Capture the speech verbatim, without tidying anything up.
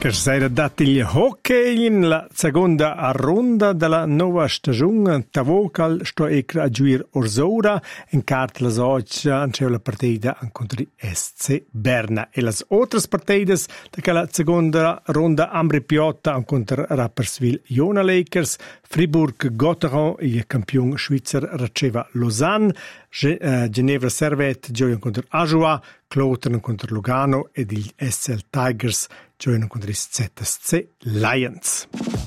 Lakers era dato il hockey in la seconda ronda della nuova stagione. Tavocal sto e a giuir orsora in carta la soggia c'è la partita contro il S C Berna e le altre partite della seconda ronda Ambri Piotta contro Rapperswil Jona Lakers, Fribourg Gotteron il campione svizzero riceva Lausanne, Ginevra Servette gioia contro Ajoa, Cloten contro Lugano ed il S L Tigers giocano contro il Z S C Lions.